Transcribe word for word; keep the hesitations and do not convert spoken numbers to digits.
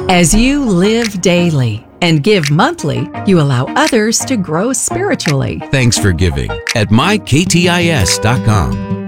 As you live daily and give monthly, you allow others to grow spiritually. Thanks for giving at my k t i s dot com.